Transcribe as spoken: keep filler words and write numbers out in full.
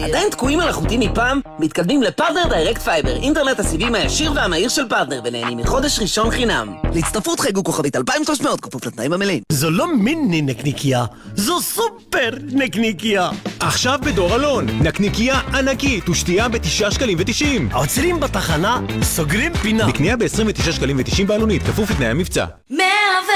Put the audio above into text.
עדיין תקועים על החוטים מפעם? מתקדמים לפרטנר דיירקט פייבר, אינטרנט הסיבים הישיר והמהיר של פרטנר, ונהנים מחודש ראשון חינם. להצטרפות חייגו כוכבית אלפיים ושלוש מאות כפוף לתנאים המלאים. זו לא מיני נקניקיה, זו סופר נקניקיה. עכשיו בדור אלון, נקניקיה ענקית ושתייה בתשעה שקלים ותשעים. עוצרים בתחנה, סוגרים פינה. בקנייה ב-עשרים ותשעה שקלים ותשעים בעלונית, כפוף לתנאי המבצע.